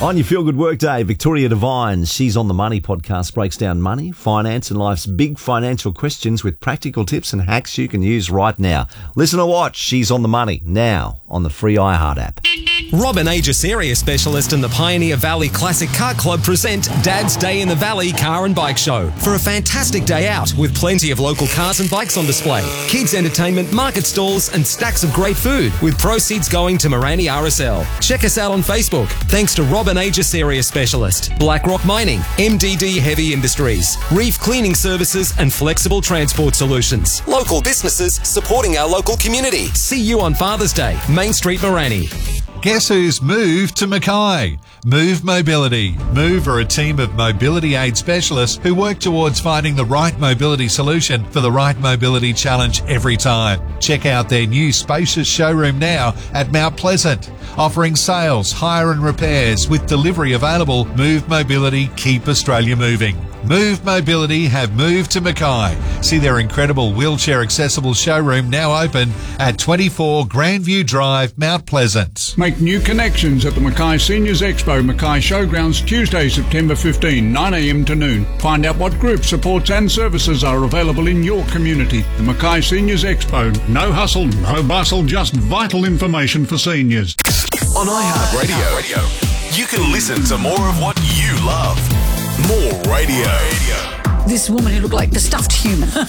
On your Feel Good Work Day, Victoria Devine, She's on the Money podcast breaks down money, finance and life's big financial questions with practical tips and hacks you can use right now. Listen or watch She's on the Money now on the free iHeart app. Robin Aegis Area Specialist and the Pioneer Valley Classic Car Club present Dad's Day in the Valley Car and Bike Show for a fantastic day out with plenty of local cars and bikes on display, kids entertainment, market stalls and stacks of great food with proceeds going to Morani RSL. Check us out on Facebook. Thanks to Robin Aegis Area Specialist, BlackRock Mining, MDD Heavy Industries, Reef Cleaning Services and Flexible Transport Solutions. Local businesses supporting our local community. See you on Father's Day, Main Street, Morani. Guess who's moved to Mackay? Move Mobility. Move are a team of mobility aid specialists who work towards finding the right mobility solution for the right mobility challenge every time. Check out their new spacious showroom now at Mount Pleasant. Offering sales, hire and repairs with delivery available. Move Mobility, keep Australia moving. Move Mobility have moved to Mackay. See their incredible wheelchair accessible showroom now open at 24 Grandview Drive, Mount Pleasant. Make new connections at the Mackay Seniors Expo, Mackay Showgrounds, Tuesday, September 15, 9 a.m. to noon. Find out what group supports and services are available in your community. The Mackay Seniors Expo. No hustle, no bustle, just vital information for seniors. On iHeart Radio, you can listen to more of what you love. More radio. This woman who looked like the stuffed human.